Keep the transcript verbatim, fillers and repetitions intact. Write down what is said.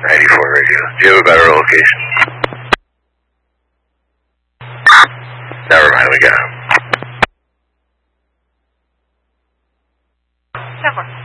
ninety-four radio. Do you have a better location? Never mind, we got him. Never.